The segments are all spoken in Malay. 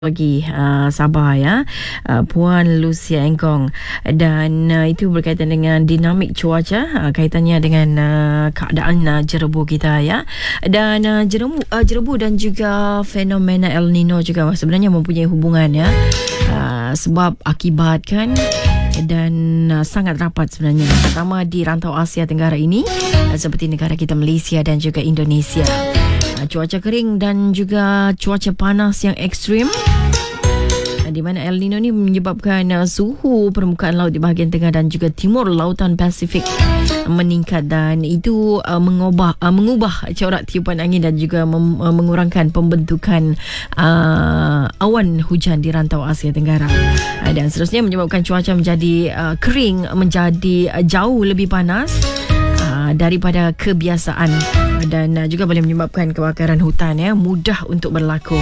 Pagi Sabah ya, Puan Lucia Engkong, dan itu berkaitan dengan dinamik cuaca, kaitannya dengan keadaan jerebu kita ya, dan jerebu dan juga fenomena El Nino juga sebenarnya mempunyai hubungan ya, sebab akibat kan, dan sangat rapat sebenarnya, terutama di rantau Asia Tenggara ini, seperti negara kita Malaysia dan juga Indonesia. Cuaca kering dan juga cuaca panas yang ekstrim, di mana El Nino ni menyebabkan suhu permukaan laut di bahagian tengah dan juga timur lautan Pasifik meningkat, dan itu mengubah corak tiupan angin dan juga mengurangkan pembentukan awan hujan di rantau Asia Tenggara, dan seterusnya menyebabkan cuaca menjadi kering, menjadi jauh lebih panas daripada kebiasaan, dan juga boleh menyebabkan kebakaran hutan ya, mudah untuk berlaku.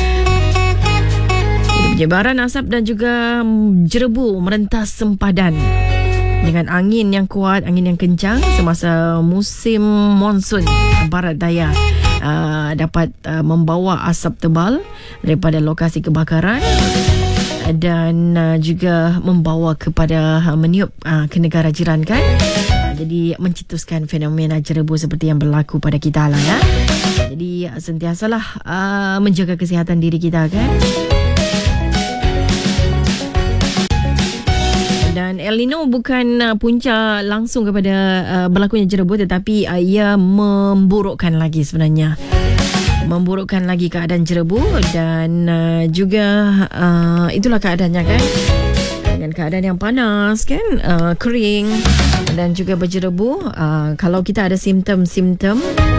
Penyebaran asap dan juga jerebu merentas sempadan dengan angin yang kuat, angin yang kencang semasa musim monsun barat daya, dapat membawa asap tebal daripada lokasi kebakaran dan juga membawa kepada meniup ke negara jiran kan. Jadi mencetuskan fenomena jerebu seperti yang berlaku pada kita lah ya. Jadi sentiasalah menjaga kesihatan diri kita kan. Dan El Nino bukan punca langsung kepada berlakunya jerebu, tetapi ia memburukkan lagi sebenarnya. Memburukkan lagi keadaan jerebu, dan juga itulah keadaannya kan. Dengan keadaan yang panas kan, kering dan juga berjerebu, kalau kita ada simptom-simptom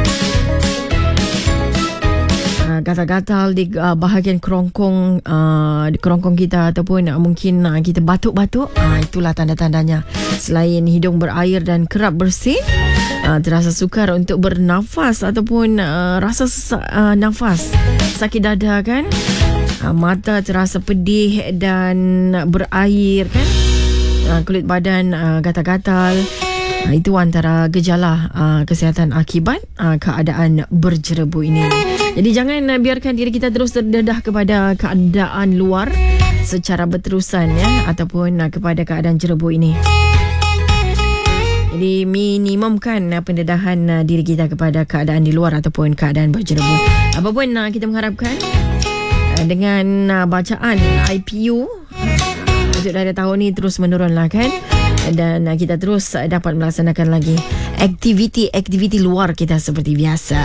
gatal-gatal di bahagian kerongkong kita, ataupun mungkin kita batuk-batuk, itulah tanda-tandanya. Selain hidung berair dan kerap bersin, terasa sukar untuk bernafas ataupun rasa sesak nafas, sakit dada kan, mata terasa pedih dan berair kan, kulit badan gatal-gatal. Itu antara gejala kesihatan akibat keadaan berjerebu ini. Jadi jangan biarkan diri kita terus terdedah kepada keadaan luar secara berterusan ya, ataupun kepada keadaan jerebu ini. Jadi minimumkan pendedahan diri kita kepada keadaan di luar ataupun keadaan berjerebu. Apapun kita mengharapkan dengan bacaan IPU untuk dari tahun ini terus menurunlah kan, dan kita terus dapat melaksanakan lagi aktiviti luar kita seperti biasa.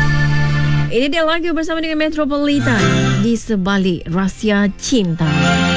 Ini dia lagu bersama dengan Metropolitan, Di Sebalik Rahsia Cinta.